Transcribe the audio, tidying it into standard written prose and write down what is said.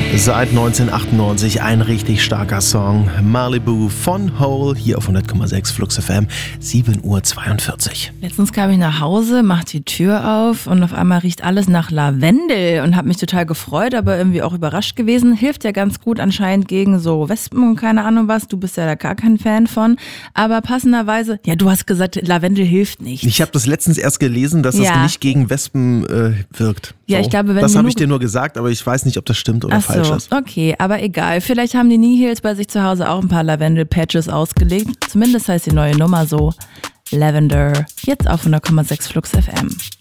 Seit 1998 ein richtig starker Song. Malibu von Hole, hier auf 100,6 Flux FM, 7:42 Uhr. Letztens kam ich nach Hause, mach die Tür auf und auf einmal riecht alles nach Lavendel und habe mich total gefreut, aber irgendwie auch überrascht gewesen. Hilft ja ganz gut anscheinend gegen so Wespen und keine Ahnung was. Du bist ja da gar kein Fan von. Aber passenderweise, ja, du hast gesagt, Lavendel hilft nicht. Ich habe das letztens erst gelesen, dass es nicht gegen Wespen wirkt. Ja, so. ich glaube, wenn das habe ich dir nur gesagt, aber ich weiß nicht, ob das stimmt oder falsch ist. Okay, aber egal. Vielleicht haben die Nihils bei sich zu Hause auch ein paar Lavendel-Patches ausgelegt. Zumindest heißt die neue Nummer so. Lavender. Jetzt auf 100,6 Flux FM.